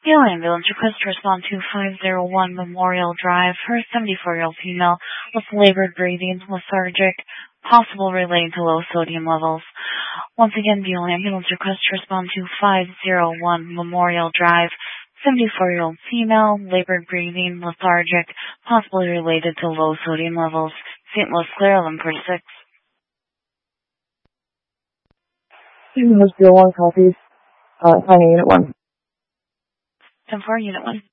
Hail ambulance request to respond to 501 Memorial Drive for a 74-year-old female with labored breathing, lethargic, possible related to low sodium levels. Once again, Hail ambulance request to respond to 501 Memorial Drive, 74-year-old female, labored breathing, lethargic, possibly related to low sodium levels. St. Louis Clear 1146. Hospital 1 copies. Finding Unit 1. 10-4, Unit 1.